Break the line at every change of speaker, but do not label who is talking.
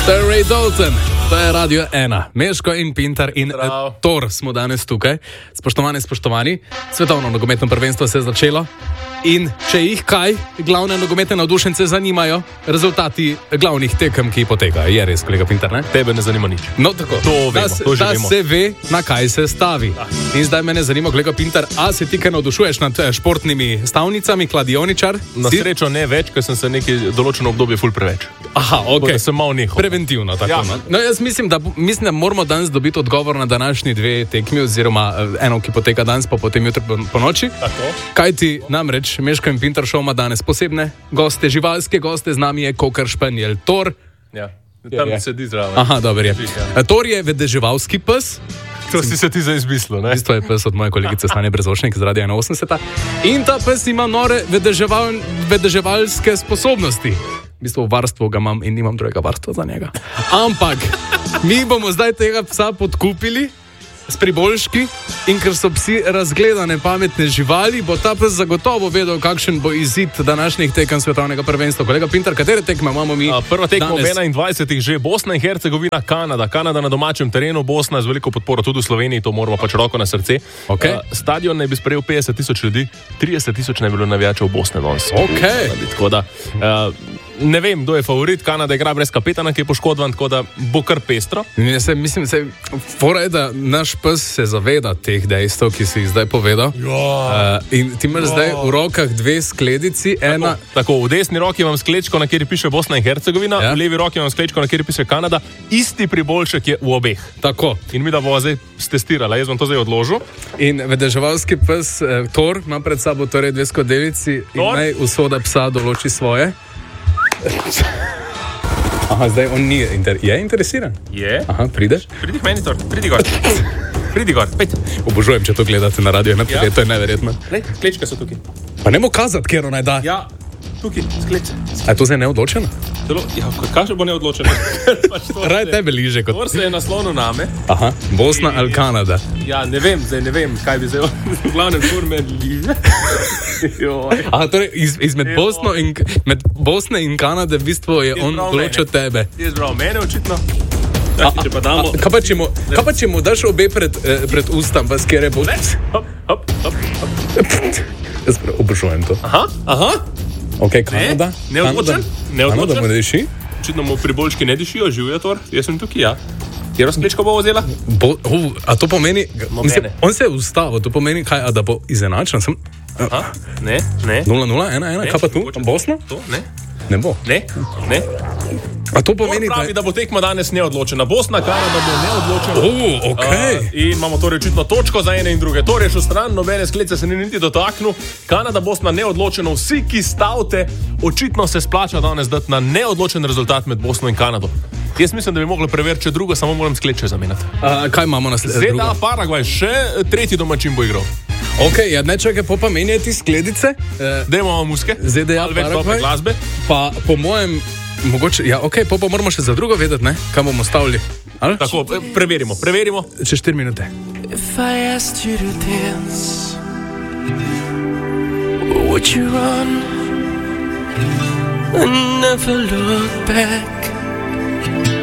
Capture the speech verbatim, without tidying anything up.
To je Ray Dalton, to je Radio ena. Meško in Pintar in Tor smo danes tukaj. Spoštovane, spoštovani, svetovno nogometno prvenstvo se je začelo. In če jih kaj, glavne nogometne navdušence zanimajo rezultati glavnih tekem, ki potekajo. Je res, kolega Pintar, ne?
Tebe ne zanima nič.
No, tako.
To vemo,
da,
to že
da
vemo.
se ve, na kaj se stavi. Ah. In zdaj mene zanima, kolega Pintar, a se ti kaj navdušuješ nad športnimi stavnicami, kladioničar?
Na
si?
Srečo ne več, ker sem se neki določeno obdobje ful preveč.
Aha, ok.
Sem malo nehal.
Preventivno, tako.
Ja.
No. No, jaz mislim da, mislim, da moramo danes dobiti odgovor na današnji dve tekmi, oziroma eno, ki poteka danes, pa potem jutri po, po noči.
Tako.
Kaj ti namreč, Meško in Pintar Show ima danes posebne goste, živalske goste, z nami je kokar španjel Tor.
Ja, tam je, sedi zraven.
Aha, dobro je. Ja. Tor je vedeževalski pes.
To si se ti za izmislil, ne?
Isto je pes od moje kolegice Sanje Brezošnik z Radia ena osemdeset. In ta pes ima nore vedeževal, vedeževalske sposobnosti. V bistvu varstvo ga imam in nimam drugega varstva za njega. Ampak mi bomo zdaj tega psa podkupili s priboljški in ker so psi razgledane pametne živali, bo ta pes zagotovo vedel, kakšen bo izid današnjih tekem svetovnega prvenstva. Kolega Pintar, katere tekme imamo mi?
A, prva tekma
danes?
v enaindvajsetih že Bosna in Hercegovina, Kanada. Kanada na domačem terenu, Bosna z veliko podporo tudi v Sloveniji, to moramo pač roko na srce.
Okay.
A, stadion naj bi sprejel petdeset tisoč ljudi, trideset tisoč naj bi bilo navijačev Bosne danes.
Okay.
Tako da a, ne vem, kdo je favorit. Kanada igra brez kapetana, ki je poškodovan, tako da bo kar pestro.
Se, mislim, se, fora je, da naš pes se zaveda teh dejstev, ki si jih zdaj povedal. Uh, in ti imaš zdaj v rokah dve skledici. Ena...
Tako, tako, v desni roki imam sklečko, na kateri piše Bosna in Hercegovina, ja. V levi roki imam sklečko, na kateri piše Kanada. Isti priboljšek je v obeh.
Tako.
In mi da bo zdaj stestirala, jaz bom to zdaj odložil.
In vedeževalski pes eh, Tor ima pred sabo torej dve skodelici in naj usoda psa določi svoje. Aha, zdaj on ni inter... je interesiran?
Je.
Aha, prideš?
Pridi k meni, Tor, pridi gor. Pridi gor, pet.
Obožujem, če to gledate na radio, ne, ja. To je neverjetno.
Lej, sklečke so tukaj.
Pa ne mo kazati, kjer naj da.
Ja, tukaj, skleč.
A je to zdaj neodločeno?
Zelo, ja, kaj bo neodločeno?
Raj tebe liže kot...
Tor se je naslonil name.
Aha, Bosna ali Kanada?
Ja, ne vem, zdaj ne vem, kaj bi zdaj... V glavnem Tor me liže.
Aha, torej iz, izmed Bosno in, med Bosne in Kanade v bistvu je on določil tebe.
Je zbral mene očitno. A, a,
a, a, kaj pa če mu, kaj pa če mu daš obe pred, eh, pred ustam, pa skere bo...
Hop, hop, hop, hop.
Jaz obožujem to.
Aha, aha.
Ok, Kanada.
Ne, neodločen? Neodločen?
Kanada mu ne diši?
Očitno mu priboljški ne dišijo, živijo Tor. Jaz sem tukaj, ja. Kjero sklečko bo vzela?
Bo, uh, a to pomeni... Mislim, on se je ustavil, to pomeni kaj, a da bo izenačen? Sem,
aha, ne, ne.
nula nula, ena ena, kaj pa tu? Bosna?
To, ne.
Ne bo.
Ne, ne.
A to pomeni,
pravi, da... da bo tekma danes neodločena. Bosna, Kanada bo neodločena.
Oh, okay.
uh, in imamo torej očitno točko za ene in druge. Torej šel stran, nobene sklece se ni niti dotaknil. Kanada, Bosna neodločeno. Vsi, ki stavite, očitno se splača danes dati na neodločen rezultat med Bosno in Kanado. Jaz mislim, da bi mogli preveriti, če drugo, samo moram skleče zamenjati.
Uh, kaj imamo na sledeče?
Zeda, Paragvaj, še tretji domačin bo igral.
Ok, ja, ne čakaj, pa pa menjati skledice. Uh,
Dajmo vam muske.
Zeda, Paragvaj.
Glasbe.
Pa po mojem, mogoče, ja, ok, pa pa moramo še za drugo vedeti, ne? Kaj bomo stavili? Ali?
Tako, preverimo, preverimo.
Še štiri minute.
If I asked you to dance, would you run and never look back?